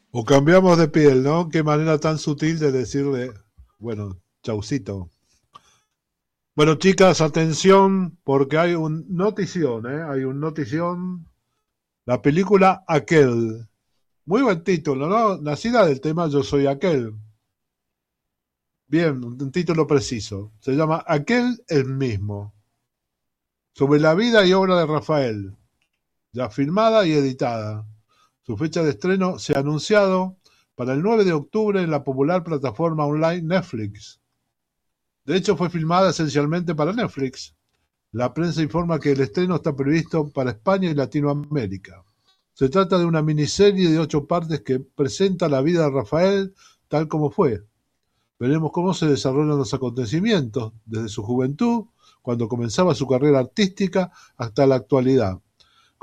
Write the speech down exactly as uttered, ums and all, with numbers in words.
O cambiamos de piel, ¿no? Qué manera tan sutil de decirle, bueno, chaucito. Bueno, chicas, atención, porque hay un notición, ¿eh? Hay un notición. La película Aquel. Muy buen título, ¿no? Nacida del tema Yo soy aquel. Bien, un título preciso. Se llama Aquel el mismo. Sobre la vida y obra de Rafael. Ya filmada y editada. Su fecha de estreno se ha anunciado para el nueve de octubre en la popular plataforma online Netflix. De hecho, fue filmada esencialmente para Netflix. La prensa informa que el estreno está previsto para España y Latinoamérica. Se trata de una miniserie de ocho partes que presenta la vida de Rafael tal como fue. Veremos cómo se desarrollan los acontecimientos, desde su juventud, cuando comenzaba su carrera artística, hasta la actualidad.